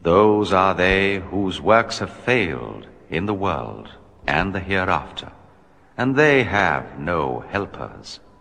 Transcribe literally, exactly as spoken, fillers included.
Those are they whose works have failed in the world and the hereafter, and they have no helpers.